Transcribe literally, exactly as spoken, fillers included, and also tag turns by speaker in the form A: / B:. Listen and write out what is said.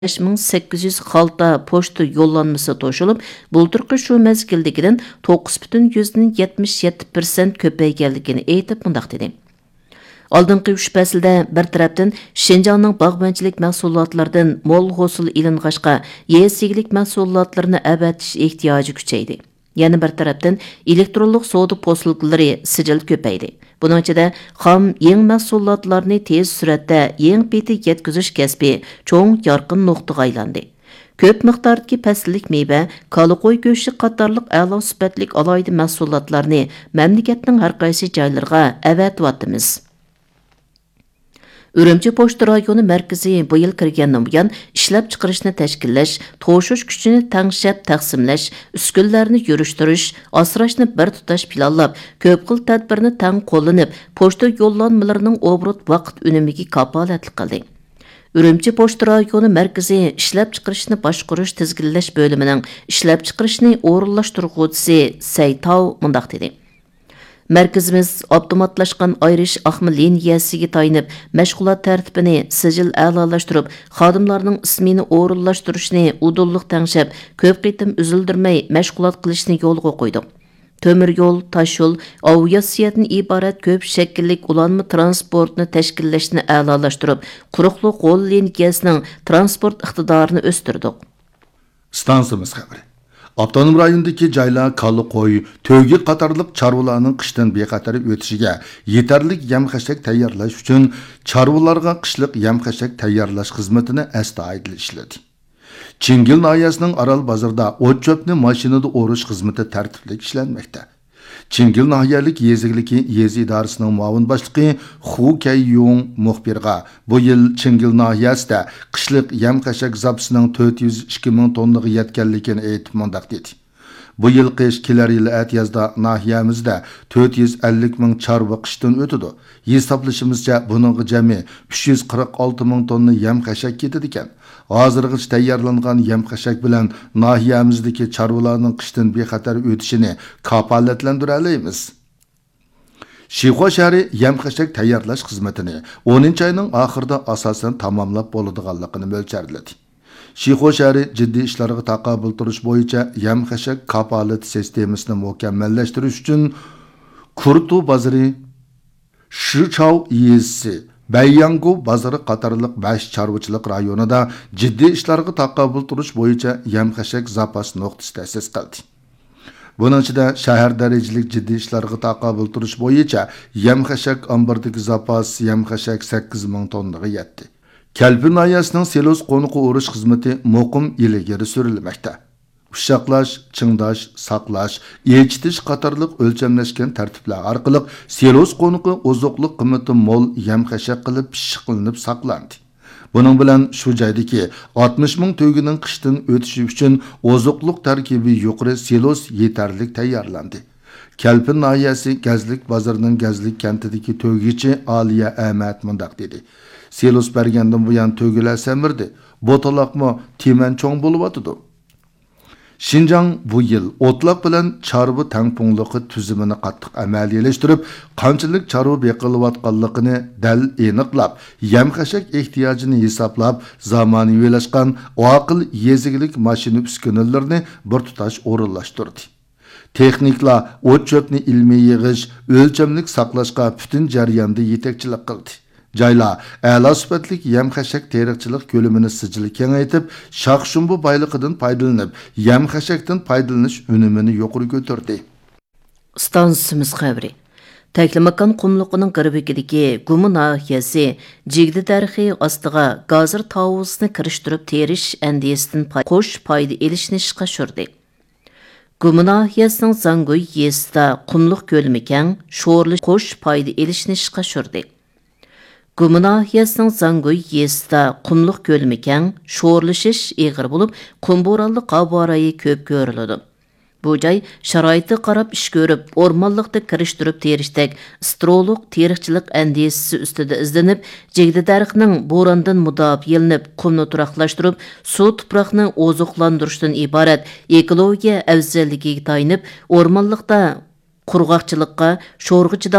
A: besh ming sakkiz yuz xalta pochta yo'llanmasi to'shilib, bulturqi shu mezgildagidan to'qqiz butun yetmish yetti persent ko'payganligini aytib mundaq dedi. Алдыңғы үш пәсілді бір тараптан Шенжаңның бағбанчылық мәхсулатлардан мол хоsul илинғашқа ес-игілік мәхсулатларını әбәтіш ихтияжы күчейді. Yani bir taraftan elektronlik savdo posilkalari sijil ko'paydi. Bunun ichida xom yeng mahsulotlarni tez suratda yeng peti yetkazish kasbi cho'ng yorqin nuqtaga aylandi. Ko'p miqdordagi paslik meva, kala qo'y go'shti qatorliq a'lo sifatlik alohida mahsulotlarni mamlakatning har qaysi joylariga avatyapmiz. Ürümçi pochta rayoni markazi bu yil kirgandan buyon ishlab chiqarishni tashkillash, to'shish kuchini tangshab taqsimlash, uskunlarni yurishtirish, asrashni bir tutash planlab, ko'p xil tadbirni tang qo'llanib, pochta yo'llanmalarining obrut vaqt unimiga kapolatlik qildi. Ürümçi pochta rayoni markazi ishlab chiqarishni boshqarish tizginlash bo'limining ishlab chiqarishni o'rinlashtiruvchisi Saytov mundaq dedi. Merkezimiz avtomatlashgan ayrish aqmi liniyasiga tayinib, mashg'ulot tartibini sijil a'lolashtirib, xodimlarning ismini o'rinlashtirishni udulliq tangshab, ko'p qitim uzildirmay mashg'ulot qilishni yo'lga qo'ydik. Temir yo'l, tosh yo'l, aviatsiyadan iborat ko'p shakllik ulanma transportni tashkillashni a'lolashtirib, quruqliq yo'l liniyasining transport iqtidorini o'stirdik.
B: Stansiyamiz xabari. Avtonom rayondagi joylar kalla qo'y, to'gi qatorliq chorvalarning qishdan bexatar o'tishiga yetarlik yam-xashak tayyorlash uchun chorvalarga qishliq yam-xashak tayyorlash xizmatini astoydil ishladi. Chingil noyasining Aral bozorida o't cho'pni mashinada o'rish xizmati tartibli ishlanmoqda. Chingil noyalik yezigliki yezi idorasining muavin boshlig'i Xu Kayyong muxbirga bu yil Chingil noyasida qishliq yam-xashak zapsining to'rt yuz ikki ming tonnaga yetganligini aytib mundaq dedi. Bu yil qish kelar yil atyazda nahiyamizda to'rt yuz ellik ming chorva qishdan o'tadi. Hisoblashimizcha buning jami uch yuz qirq olti ming tonna yam-xashak ketadi ekan. Hozirgacha tayyorlangan yam-xashak bilan nahiyamizdagi chorvalarning qishdan bexatar o'tishini kafolatlandira olamiz. Shixo shahri yam-xashak tayyorlash xizmatini o'ninchi oyning oxirida asosan tamomlab bo'ladiganligini mo'ljaladi. Shixo shahri jiddiy ishlarga taqobil turish bo'yicha yam-xashak kafolat sistemasini mukammallashtirish uchun Kurtu bozori, Shichao yezisi, Bayyangu bozori qatorliq besh chorvachilik rayonida jiddiy ishlarga taqobil turish bo'yicha yam-xashak zapas nuqtasi ta'sis qildi. Bunun ichida shahar darajalik jiddiy ishlarga taqobil turish bo'yicha yam-xashak ombordagi zapas yam-xashak sakkiz ming tonnaga yetdi. Kalpin noyasining selos qo'niqi o'rish xizmati muqim ilgari surilmoqda. Ushaqlash, chingdash, saqlash, echitish qatorliq o'lchamlashgan tartiblar orqali selos qo'niqi ozuqliq qimmati mo'l yam-xashak qilib pishiqlanib saqlandi. Buning bilan shu joydagi oltmish ming to'gining qishdan o'tishi uchun ozuqliq tarkibi yuqori selos yetarlik tayyorlandi. Kalpin noyasi Gazlik bozorining Gazlik kentidagi to'gichi Aliya Ahmad mundaq dedi. Selos bergandan buyon to'gilar samirdi. Botaloqmi teman cho'ng bo'lib o'tdi. Şinjan bu yil o'tloq bilan chorva tangpungligi tuzumini qattiq amaliyalashtirib, qanchalik chorva beqilayotganligini dal aniqlab, yam-xashak ehtiyojini hisoblab, zamonaviylashgan oqil yeziglik mashina uskunalarni bir tutash o'rinlashtirdi. Texniklar o't cho'pni ilmiy yig'ish, o'lchamlik saqlashga butun jarayonda yetakchilik qildi. Joylar a'lo sifatlik yam-xashak teriqchilik ko'lamini sijil kengaytib, shaqshumbu boyligidan foydalanib, yam-xashakdan foydalanish unumini yuqori ko'tardi.
A: Stansiyamiz xabari. Taklimakan qumluqining g'arbidagi Gumi nahiyasi Jigdi tarixi ostiga gazir tavusini kirishtirib terish andiyasidan qo'sh foyda elishni ishga tushirdi. Gumi nahiyasining Zangoy yezida qumluq ko'lami keng, sho'rli qo'sh foyda elishni ishga tushirdi. Gumi nahiyasining Zangoy yezida qumluq ko'lami keng, sho'rlashish eg'ir bo'lib, qum bo'ronli qavborayi ko'p ko'riladi. Bu joy sharoiti qarab ish ko'rib, o'rmonliqda kirishtirib terishdek astrolog teriqchilik andiyasi ustida izlanib, Jigdi daraxtning bo'rondan mudof yelinib, qumni turaqlashtirib, suv tuproqni ozuqlantirishdan iborat ekologiya afzalligiga tayinib, o'rmonliqda qurg'oqchilikqa, sho'rg'ichida